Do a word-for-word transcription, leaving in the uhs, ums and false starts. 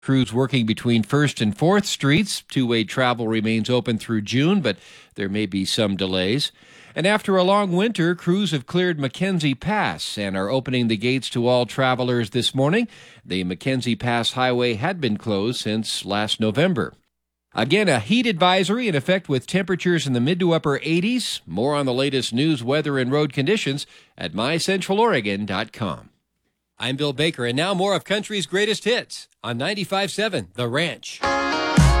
Crews working between first and fourth Streets. Two-way travel remains open through June, but there may be some delays. And after a long winter, crews have cleared Mackenzie Pass and are opening the gates to all travelers this morning. The Mackenzie Pass Highway had been closed since last November. Again, a heat advisory in effect with temperatures in the mid to upper eighties. More on the latest news, weather, and road conditions at my central oregon dot com. I'm Bill Baker, and now more of country's greatest hits on ninety-five point seven The Ranch.